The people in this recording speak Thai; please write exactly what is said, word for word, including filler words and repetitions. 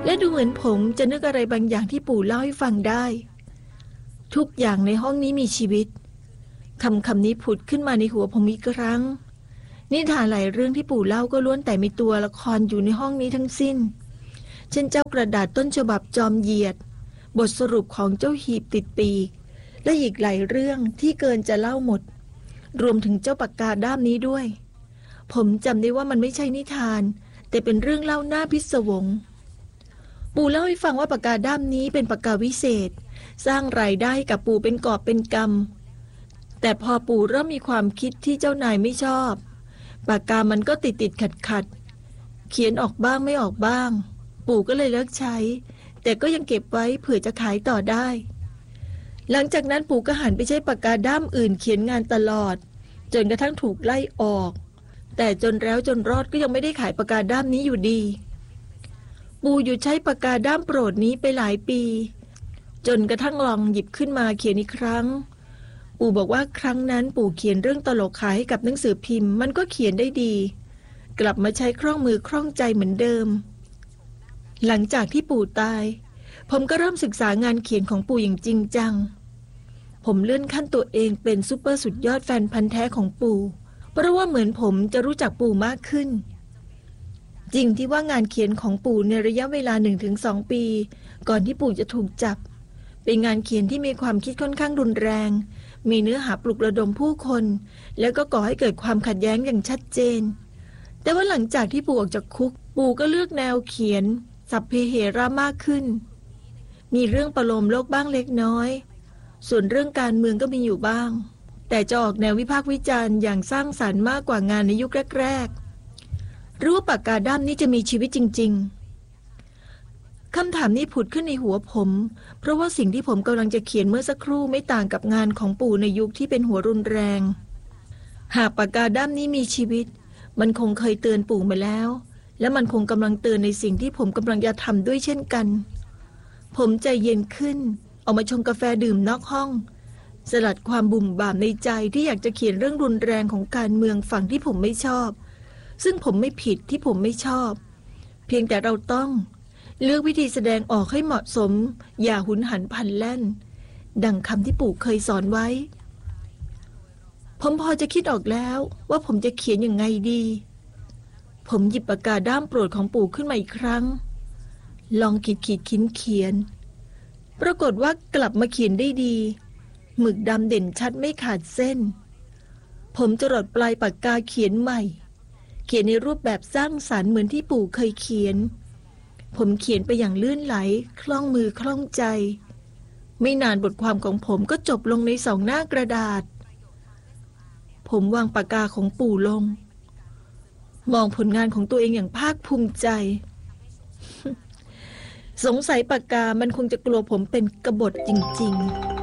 และดูเหมือนผมจะนึกอะไรบางอย่างที่ปู่เล่าให้ฟังได้ทุกอย่างในห้องนี้มีชีวิตคำคำนี้ผุดขึ้นมาในหัวผมอีกครั้งนิทานหลายเรื่องที่ปู่เล่าก็ล้วนแต่มีตัวละครอยู่ในห้องนี้ทั้งสิ้นเช่นเจ้ากระดาษต้นฉบับจอมเหยียดบทสรุปของเจ้าหีบติดปีกและอีกหลายเรื่องที่เกินจะเล่าหมดรวมถึงเจ้าปากกาด้ามนี้ด้วยผมจำได้ว่ามันไม่ใช่นิทานแต่เป็นเรื่องเล่าหน้าพิศวงปู่เล่าให้ฟังว่าปากกาด้ามนี้เป็นปากกาวิเศษสร้างรายได้กับปู่เป็นกอบเป็นกำแต่พอปู่เริ่มมีความคิดที่เจ้านายไม่ชอบปากกามันก็ติดติดขัดขัดเขียนออกบ้างไม่ออกบ้างปู่ก็เลยเลิกใช้แต่ก็ยังเก็บไว้เผื่อจะขายต่อได้หลังจากนั้นปู่ก็หันไปใช้ปากกาด้ามอื่นเขียนงานตลอดจนกระทั่งถูกไล่ออกแต่จนแล้วจนรอดก็ยังไม่ได้ขายปากกาด้ามนี้อยู่ดีปู่หยุดใช้ปากกาด้ามโปรดนี้ไปหลายปีจนกระทั่งลองหยิบขึ้นมาเขียนอีกครั้งปู่บอกว่าครั้งนั้นปู่เขียนเรื่องตลกขายให้กับหนังสือพิมพ์มันก็เขียนได้ดีกลับมาใช้คล่องมือคล่องใจเหมือนเดิมหลังจากที่ปู่ตายผมก็เริ่มศึกษางานเขียนของปู่อย่างจริงจังผมเลื่อนขั้นตัวเองเป็นซุปเปอร์สุดยอดแฟนพันธุ์แท้ของปู่เพราะว่าเหมือนผมจะรู้จักปู่มากขึ้นจริงที่ว่างานเขียนของปู่ในระยะเวลา หนึ่งถึงสอง ปีก่อนที่ปู่จะถูกจับเป็นงานเขียนที่มีความคิดค่อนข้างรุนแรงมีเนื้อหาปลุกระดมผู้คนแล้วก็ก่อให้เกิดความขัดแย้งอย่างชัดเจนแต่ว่าหลังจากที่ปู่ออกจากคุกปู่ก็เลือกแนวเขียนสัพเพเหระมากขึ้นมีเรื่องประโลมโลกบ้างเล็กน้อยส่วนเรื่องการเมืองก็มีอยู่บ้างแต่จะออกแนววิพากษ์วิจารณ์อย่างสร้างสรรค์มากกว่างานในยุคแรกๆรู้ว่าปากกาด้ามนี้จะมีชีวิตจริงๆคำถามนี้ผุดขึ้นในหัวผมเพราะว่าสิ่งที่ผมกำลังจะเขียนเมื่อสักครู่ไม่ต่างกับงานของปู่ในยุคที่เป็นหัวรุนแรงหากปากกาด้ามนี้มีชีวิตมันคงเคยเตือนปู่มาแล้วและมันคงกำลังเตือนในสิ่งที่ผมกำลังจะทำด้วยเช่นกันผมใจเย็นขึ้นออกมาชงกาแฟดื่มนอกห้องสลัดความบุ่มบ่ามในใจที่อยากจะเขียนเรื่องรุนแรงของการเมืองฝั่งที่ผมไม่ชอบซึ่งผมไม่ผิดที่ผมไม่ชอบเพียงแต่เราต้องเลือกวิธีแสดงออกให้เหมาะสมอย่าหุนหันพลันแล่นดังคำที่ปู่เคยสอนไว้ผมพอจะคิดออกแล้วว่าผมจะเขียนยังไงดีผมหยิบปากกาด้ามโปรดของปู่ขึ้นมาอีกครั้งลองขีดขีดเขียนเขียนปรากฏว่ากลับมาเขียนได้ดีหมึกดำเด่นชัดไม่ขาดเส้นผมจรดปลายปากกาเขียนใหม่เขียนในรูปแบบสร้างสรรค์เหมือนที่ปู่เคยเขียนผมเขียนไปอย่างลื่นไหลคล่องมือคล่องใจไม่นานบทความของผมก็จบลงในสองหน้ากระดาษผมวางปากกาของปู่ลงมองผลงานของตัวเองอย่างภาคภูมิใจสงสัยปากกามันคงจะกลัวผมเป็นกบฏจริงๆ